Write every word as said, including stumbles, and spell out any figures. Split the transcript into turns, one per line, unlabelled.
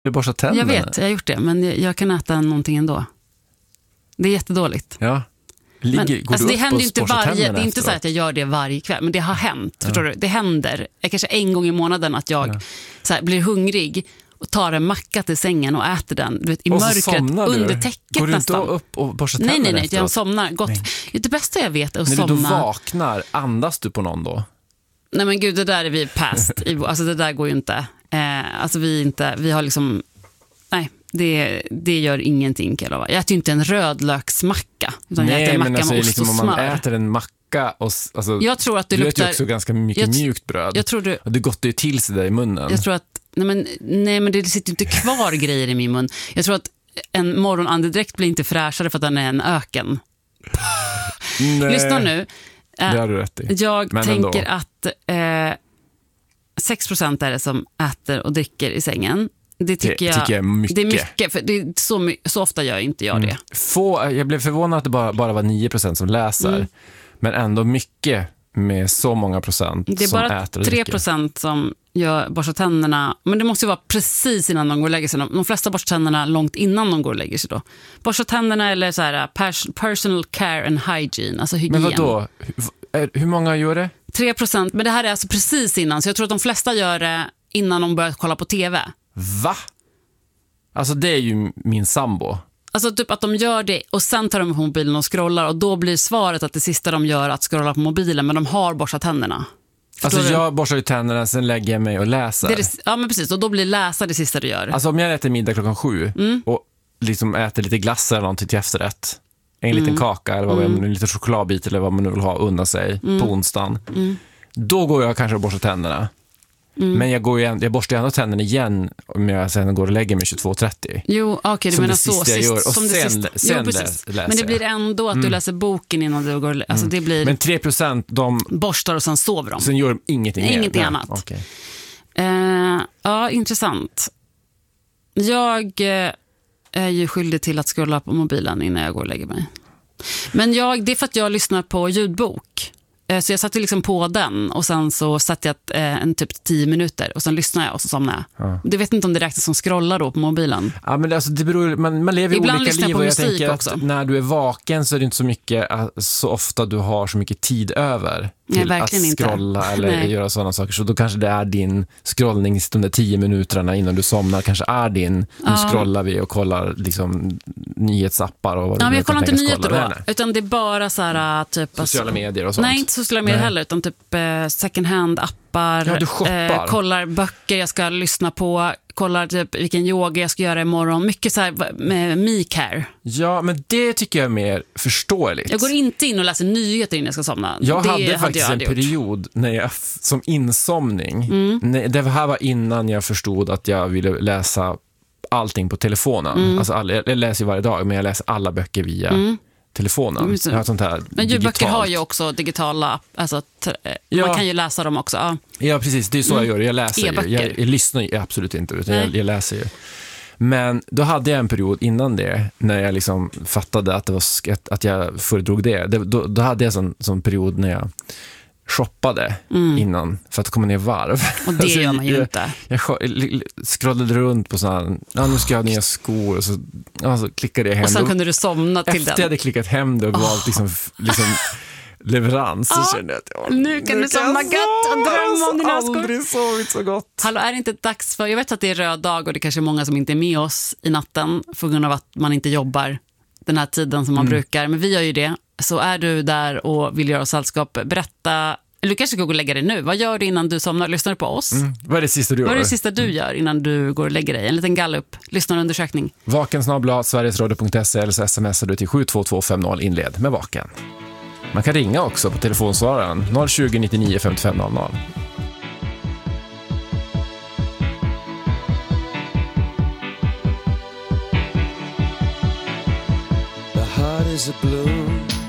Du borstar tänderna.
Jag vet, jag har gjort det. Men jag, jag kan äta någonting ändå. Det är jättedåligt.
Ja. Ligger,
men,
går
alltså,
du
det
upp
händer
och
inte
borstar
varje,
tänderna
det är inte
efteråt?
så att jag gör det varje kväll. Men det har hänt,
ja.
förstår du? Det händer. Jag kanske en gång i månaden att jag ja. så här, blir hungrig och tar en macka till sängen och äter den. Du vet, i
och
mörkret, under täcket
går du
nästan.
Går du då upp och borstar tänderna
Nej, nej, nej.
efteråt?
Jag somnar gott. Nej. Det bästa jag vet är att
när
somna.
När du då vaknar, andas du på någon då?
Nej men gud, det där är vi past. Alltså det där går ju inte. Eh, alltså vi inte, vi har liksom, nej, det, det gör ingenting. Jag äter ju inte en rödlöksmacka. Utan
nej,
jag äter en macka
men alltså,
med ost
liksom,
och
om man
smör.
äter en macka och, alltså,
jag tror att det
du
luktar,
äter ju också ganska mycket
jag,
mjukt bröd.
Jag tror du,
och det gottar ju till sig där i munnen.
Jag tror att, nej men, nej men det sitter inte kvar grejer i min mun. Jag tror att en morgonandedräkt blir inte fräschare för att den är en öken.
Nej.
Lyssna nu.
Det har du rätt i.
Jag
men
tänker
ändå.
att eh, sex procent är det som äter och dricker i sängen. Det tycker,
det,
jag,
tycker jag är mycket.
Det är mycket, för det är så, så ofta gör inte jag det. Mm.
Få, jag blev förvånad att det bara, bara var nio procent som läser. Mm. Men ändå mycket med så många procent som äter och dricker. Det är bara
tre procent som gör borstar tänderna. Men det måste ju vara precis innan de går och lägger sig. De flesta borstar tänderna långt innan de går och lägger sig då. Borstar tänderna eller så här pers- personal care and hygiene, alltså hygien.
Men vadå? Hur, hur många gör det?
tre procent, men det här är alltså precis innan. Så jag tror att de flesta gör det innan de börjar kolla på tv.
Va? Alltså det är ju min sambo.
Alltså typ att de gör det och sen tar de på mobilen och scrollar och då blir svaret att det sista de gör är att scrolla på mobilen, men de har borstat tänderna. Förstår
alltså
du?
jag borstar ju tänderna, sen lägger jag mig och läser.
Det är det, ja men precis, och då blir läsa det sista du gör.
Alltså om jag äter middag klockan sju mm. och liksom äter lite glass eller någonting till efterrätt, en mm. liten kaka eller vad mm. man, en liten chokladbit eller vad man nu vill ha undan sig mm. på onsdagen, mm. då går jag kanske och borstar tänderna. Mm. Men jag, går ju, jag borstar ändå tänderna igen om jag sen går och lägger mig tjugotvå trettio.
Jo, okej, okay, du menar så.
Sist jag gör. Och
som
sen,
det
sen
jo,
läs, läser
men det blir ändå att du
mm.
läser boken innan du går. Alltså, mm. det blir
men tre procent de
borstar och sen sover de.
Sen gör de ingenting,
ingenting
mer.
annat.
Ja, okay.
uh, ja, intressant. Jag uh, är ju skyldig till att scrolla på mobilen innan jag går och lägger mig. Men jag, det är för att jag lyssnar på ljudbok. Så jag satte liksom på den och sen så satte jag eh, en typ tio minuter och sen lyssnade jag och så somnade jag. Ja. Du vet inte om det räknas som scrollar då på mobilen.
Ja, men alltså, det beror, man, man lever i
ibland
olika liv och jag tänker
också.
Att när du är vaken så är det inte så mycket, så ofta du har så mycket tid över till
Nej,
att scrolla
inte.
eller
Nej.
göra sådana saker. Så då kanske det är din scrollning de där tio minuterna innan du somnar kanske är din, nu
ja.
scrollar vi och kollar liksom nyhetsappar och vad
ja, men jag kollar inte nyheter då,
nej.
utan det är bara så här typ
sociala
alltså,
medier och sånt.
Nej, inte sociala medier nej. heller, utan typ eh, second hand appar.
Ja, du shoppar.
Eh, kollar böcker jag ska lyssna på, kollar typ vilken yoga jag ska göra imorgon. Mycket så här med me-care.
Ja, men det tycker jag är mer förståeligt.
Jag går inte in och läser nyheter innan jag ska somna.
Jag
det
hade
hade
faktiskt
jag
en
gjort.
period när jag, som insomning.
Mm.
Nej, det här var innan jag förstod att jag ville läsa allting på telefonen. Mm. Alltså, all, jag läser ju varje dag, men jag läser alla böcker via mm. telefonen. Mm. Jag har sånt här
men ljudböcker har ju också digitala, alltså t- ja. man kan ju läsa dem också. Ja,
ja precis, det är så mm. jag gör. Jag läser
E-böcker.
ju. Jag, jag lyssnar ju absolut inte, utan jag, jag läser ju. Men då hade jag en period innan det, när jag liksom fattade att, det var, att jag föredrog det. det då, då hade jag en sån, sån period när jag shoppade mm. innan för att komma ner varv.
Och det
alltså,
gör man ju
jag,
inte.
Jag, jag scrollade runt på sådana, ja, nu ska jag ha nya skor och så, ja, så klickade jag hem.
Och sen kunde du somna till den.
Efter jag hade klickat hem det och oh. valt liksom, liksom leverans så
oh.
kände jag att
jag, nu kan nu du somna gött och drömma om dina skor.
Aldrig sovit så gott.
Hallå, är det inte dags för, jag vet att det är röd dag och det är kanske är många som inte är med oss i natten för grund av att man inte jobbar den här tiden som man mm. brukar, men vi gör ju det. Så är du där och vill göra oss sällskap, berätta, eller du kanske ska gå och lägga dig nu. Vad gör du innan du somnar? Lyssnar du på oss?
Mm. Vad är det sista du gör?
Vad är det sista du gör innan du går och lägger dig? En liten gallup, lyssnarundersökning.
Vaken snabel-a sverigesradio punkt se eller så smsar du till sju två två fem noll inled med Vaken. Man kan ringa också på telefonsvararen noll tjugo nittionio femtiofem noll noll.
The heart is a blue